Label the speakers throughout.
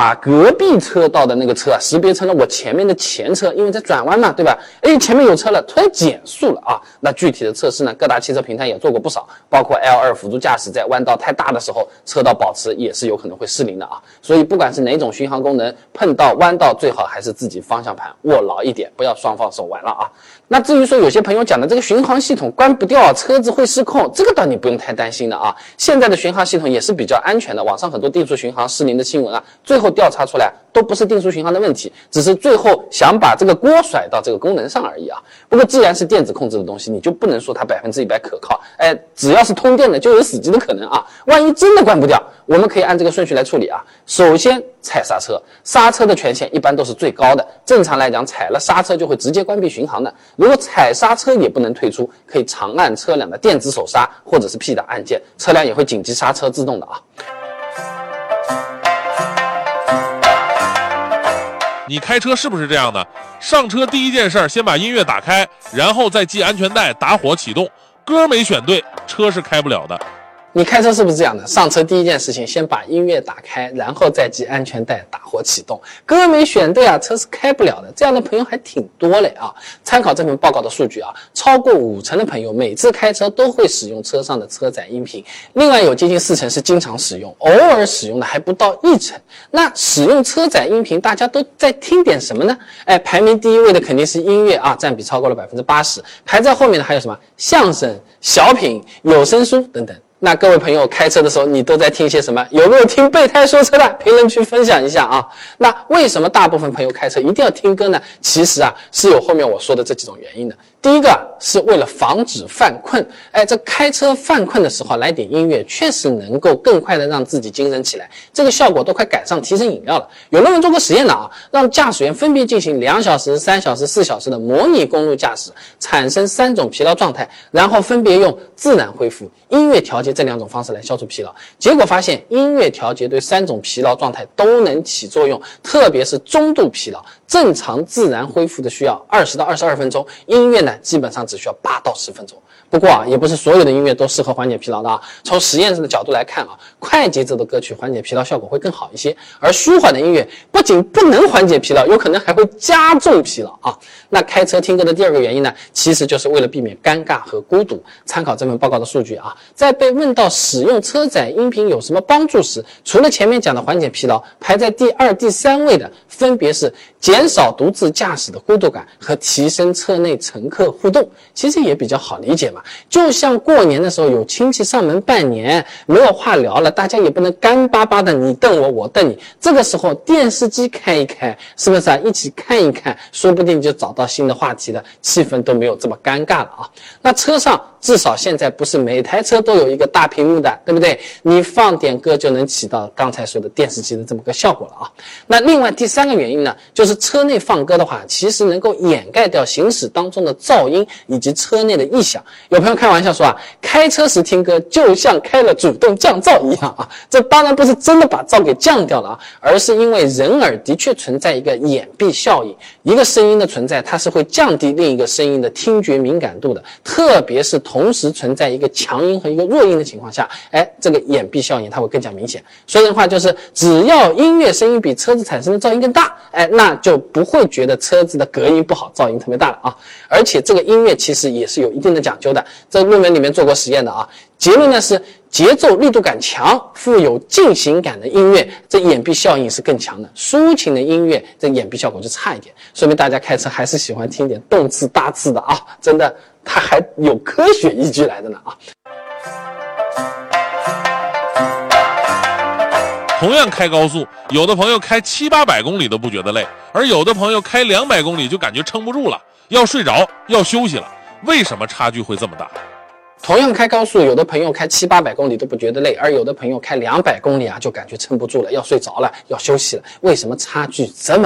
Speaker 1: 把隔壁车道的那个车啊识别成了我前面的前车，因为在转弯嘛，对吧？前面有车了，突然减速了啊。那具体的测试呢，各大汽车平台也做过不少，包括 L2 辅助驾驶在弯道太大的时候，车道保持也是有可能会失灵的啊。所以不管是哪种巡航功能，碰到弯道最好还是自己方向盘握牢一点，不要双放手玩了啊。那至于说有些朋友讲的这个巡航系统关不掉，车子会失控，这个倒你不用太担心的啊。现在的巡航系统也是比较安全的，网上很多定速巡航失灵的新闻啊，最后调查出来都不是定速巡航的问题，只是最后想把这个锅甩到这个功能上而已啊。不过既然是电子控制的东西，你就不能说它100%可靠，只要是通电的就有死机的可能啊。万一真的关不掉，我们可以按这个顺序来处理啊。首先踩刹车，刹车的权限一般都是最高的，正常来讲踩了刹车就会直接关闭巡航的。如果踩刹车也不能退出，可以长按车辆的电子手刹或者是 P 档按键，车辆也会紧急刹车自动的啊。
Speaker 2: 你开车是不是这样的？上车第一件事先把音乐打开，然后再系安全带，打火启动，歌没选对，车是开不了的。
Speaker 1: 你开车是不是这样的？上车第一件事情，先把音乐打开，然后再系安全带，打火启动。歌没选对啊，车是开不了的。这样的朋友还挺多嘞啊！参考这份报告的数据啊，超过50%的朋友每次开车都会使用车上的车载音频，另外有接近40%是经常使用，偶尔使用的还不到1%。那使用车载音频，大家都在听点什么呢？排名第一位的肯定是音乐啊，占比超过了80%。排在后面的还有什么相声、小品、有声书等等。那各位朋友开车的时候你都在听些什么？有没有听备胎说车的？评论区分享一下啊。那为什么大部分朋友开车一定要听歌呢？其实啊是有后面我说的这几种原因的。第一个是为了防止犯困，这开车犯困的时候来点音乐，确实能够更快的让自己精神起来，这个效果都快赶上提神饮料了。有论文做过实验的啊，让驾驶员分别进行2小时、3小时、4小时的模拟公路驾驶，产生3种疲劳状态，然后分别用自然恢复、音乐调节这2种方式来消除疲劳。结果发现音乐调节对3种疲劳状态都能起作用，特别是中度疲劳，正常自然恢复的需要20到22分钟，音乐呢基本上只需要8到10分钟。不过啊，也不是所有的音乐都适合缓解疲劳的啊。从实验室的角度来看啊，快节奏的歌曲缓解疲劳效果会更好一些，而舒缓的音乐不仅不能缓解疲劳，有可能还会加重疲劳啊。那开车听歌的第2个原因呢，其实就是为了避免尴尬和孤独。参考这份报告的数据啊，在被问到使用车载音频有什么帮助时，除了前面讲的缓解疲劳，排在第2、第3位的分别是减少独自驾驶的孤独感和提升车内乘客互动。其实也比较好理解嘛，就像过年的时候有亲戚上门拜年，没有话聊了，大家也不能干巴巴的你瞪我我瞪你，这个时候电视机开一开，是不是啊？一起看一看，说不定就找到新的话题了，气氛都没有这么尴尬了啊。那车上至少现在不是每台车都有一个大屏幕的，对不对？你放点歌就能起到刚才说的电视机的这么个效果了啊。那另外第3个原因呢，就是车内放歌的话，其实能够掩盖掉行驶当中的噪音以及车内的异响。有朋友开玩笑说啊，开车时听歌就像开了主动降噪一样啊。这当然不是真的把噪给降掉了啊，而是因为人耳的确存在一个掩蔽效应，一个声音的存在它是会降低另一个声音的听觉敏感度的，特别是同时存在一个强音和一个弱音的情况下，这个掩蔽效应它会更加明显。说人话就是，只要音乐声音比车子产生的噪音更大，那就不会觉得车子的隔音不好，噪音特别大了啊。而且这个音乐其实也是有一定的讲究的，这论文里面做过实验的啊。结论呢是节奏力度感强、富有进行感的音乐，这掩蔽效应是更强的；抒情的音乐，这掩蔽效果就差一点。说明大家开车还是喜欢听点动次大次的啊，真的，它还有科学依据来的呢啊。
Speaker 2: 同样开高速，有的朋友开700-800公里都不觉得累，而有的朋友开200公里就感觉撑不住了，要睡着，要休息了。为什么差距会这么大？
Speaker 1: 同样开高速，有的朋友开700-800公里都不觉得累，而有的朋友开200公里啊就感觉撑不住了，要睡着了，要休息了。为什么差距这么大？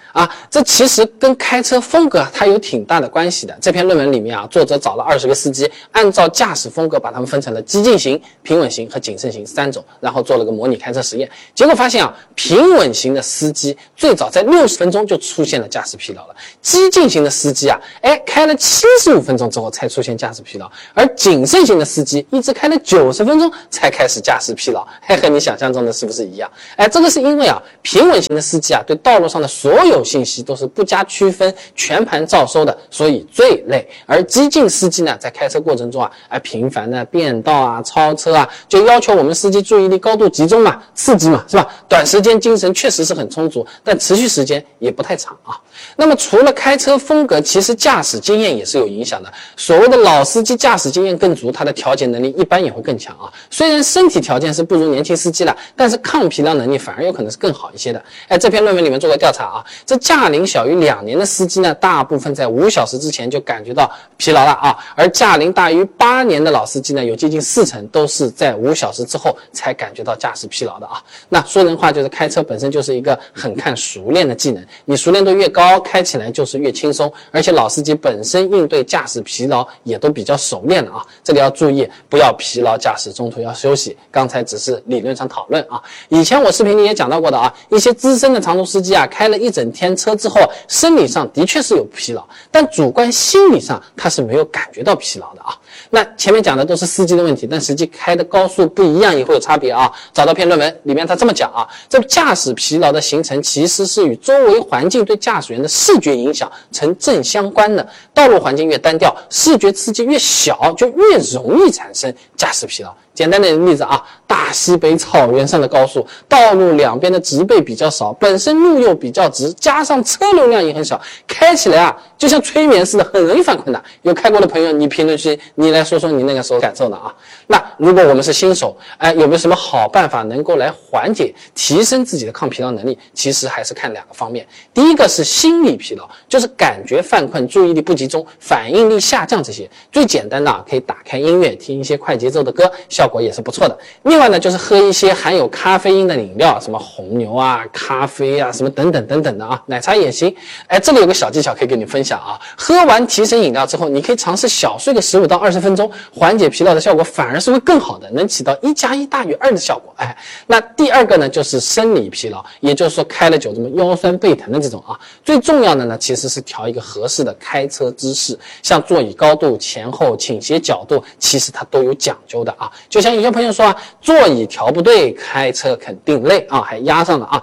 Speaker 1: 啊，这其实跟开车风格它有挺大的关系的。这篇论文里面啊，作者找了20个司机，按照驾驶风格把他们分成了激进型、平稳型和谨慎型3种，然后做了个模拟开车实验。结果发现啊，平稳型的司机最早在60分钟就出现了驾驶疲劳了，激进型的司机啊，开了75分钟之后才出现驾驶疲劳，而谨慎型的司机一直开了90分钟才开始驾驶疲劳，和你想象中的是不是一样？这个是因为啊，平稳型的司机啊，对道路上的所有信息都是不加区分、全盘照收的，所以最累。而激进司机呢，在开车过程中啊，频繁的变道啊、超车啊，就要求我们司机注意力高度集中嘛，刺激嘛，是吧？短时间精神确实是很充足，但持续时间也不太长啊。那么除了开车风格，其实驾驶经验也是有影响的。所谓的老司机驾驶经验更足，他的调节能力一般也会更强啊。虽然身体条件是不如年轻司机了，但是抗疲劳能力反而有可能是更好一些的。这篇论文里面做过调查啊，这驾龄小于2年的司机呢，大部分在5小时之前就感觉到疲劳了啊，而驾龄大于8年的老司机呢，有接近40%都是在5小时之后才感觉到驾驶疲劳的啊。那说人话就是开车本身就是一个很看熟练的技能，你熟练度越高，开起来就是越轻松，而且老司机本身应对驾驶疲劳也都比较熟练了啊。这里要注意，不要疲劳驾驶中途要休息，刚才只是理论上讨论啊。以前我视频里也讲到过的啊，一些资深的长途司机啊，开了一整天车之后，生理上的确是有疲劳，但主观心理上他是没有感觉到疲劳的啊。那前面讲的都是司机的问题，但实际开的高速不一样也会有差别啊。找到篇论文里面他这么讲啊，这驾驶疲劳的形成其实是与周围环境对驾驶员的视觉影响成正相关的。道路环境越单调，视觉刺激越小，就越容易产生驾驶疲劳。简单的例子啊，大西北草原上的高速，道路两边的植被比较少，本身路又比较直，加上车流量也很小，开起来啊就像催眠似的，很容易犯困的。有开过的朋友，你评论区你来说说你那个时候感受的啊。那如果我们是新手，有没有什么好办法能够来缓解、提升自己的抗疲劳能力？其实还是看2个方面。第一个是心理疲劳，就是感觉犯困、注意力不集中、反应力下降这些。最简单的啊，可以打开音乐，听一些快节奏的歌，效果也是不错的。另外呢，就是喝一些含有咖啡因的饮料，什么红牛啊、咖啡啊，什么等等等等的啊，奶茶也行。这里有个小技巧可以跟你分享啊，喝完提神饮料之后，你可以尝试小睡个15到20分钟，缓解疲劳的效果反而是会更好的，能起到1+1大于2的效果。那第二个呢，就是生理疲劳，也就是说开了酒这么腰酸背疼的这种啊。最重要的呢，其实是调一个合适的开车姿势，像座椅高度、前后倾斜角度，其实它都有讲究的啊。就像有些朋友说啊，座椅调不对，开车肯定累啊，还压上了啊。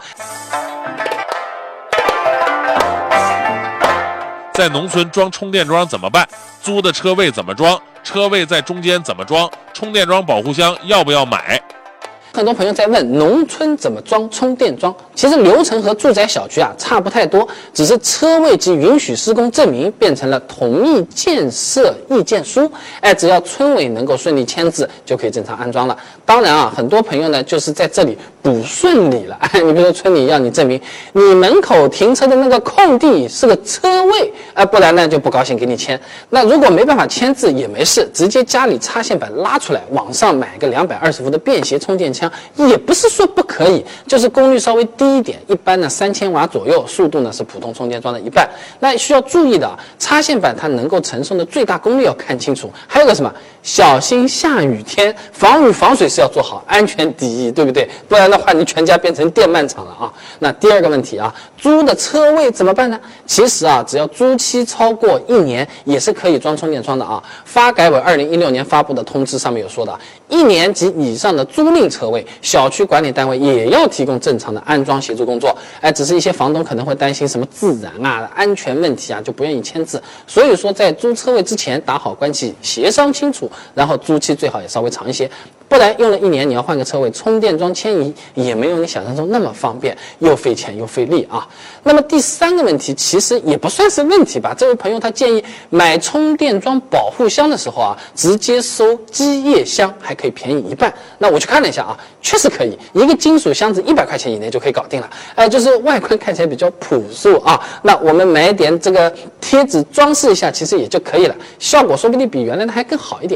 Speaker 2: 在农村装充电桩怎么办？租的车位怎么装？车位在中间怎么装？充电桩保护箱要不要买？
Speaker 1: 很多朋友在问农村怎么装充电桩，其实流程和住宅小区差不太多，只是车位及允许施工证明变成了同意建设意见书，只要村委能够顺利签字，就可以正常安装了。当然啊，很多朋友呢就是在这里不顺利了，你比如说村里要你证明你门口停车的那个空地是个车位，不然呢就不高兴给你签。那如果没办法签字也没事，直接家里插线板拉出来，网上买个220伏的便携充电枪，也不是说不可以，就是功率稍微低一点，一般呢3000瓦左右，速度呢是普通充电桩的1半。那需要注意的啊，插线板它能够承受的最大功率要看清楚，还有个什么，小心下雨天，防雨防水是要做好，安全第一，对不对？不然的话你全家变成电鳗厂了啊。那第二个问题啊，租的车位怎么办呢？其实啊，只要租期超过1年，也是可以装充电桩的啊。发改委2016年发布的通知上面有说的，1年及以上的租赁车位，小区管理单位也要提供正常的安装协助工作。只是一些房东可能会担心什么自燃啊、安全问题啊，就不愿意签字。所以说，在租车位之前打好关系，协商清楚，然后租期最好也稍微长一些。不然用了1年，你要换个车位，充电桩迁移也没有你想象中那么方便，又费钱又费力啊。那么第3个问题其实也不算是问题吧，这位朋友他建议买充电桩保护箱的时候啊，直接收机液箱，还可以便宜1半。那我去看了一下啊，确实可以，一个金属箱子100块钱以内就可以搞定了。就是外观看起来比较朴素啊，那我们买点这个贴纸装饰一下，其实也就可以了，效果说不定比原来的还更好一点啊。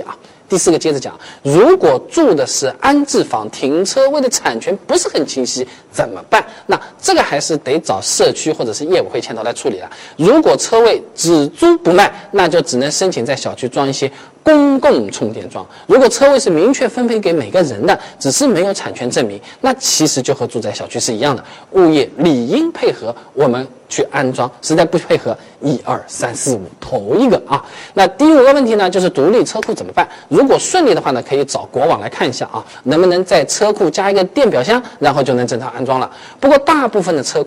Speaker 1: 第4个接着讲，如果住的是安置房，停车位的产权不是很清晰，怎么办？那这个还是得找社区或者是业委会牵头来处理了。如果车位只租不卖，那就只能申请在小区装一些公共充电桩。如果车位是明确分配给每个人的，只是没有产权证明，那其实就和住宅小区是一样的，物业理应配合我们去安装，实在不配合，1、2、3、4、5头一个啊。那第5个问题呢，就是独立车库怎么办？如果顺利的话呢，可以找国网来看一下啊，能不能在车库加一个电表箱，然后就能正常安装了。不过大部分的车库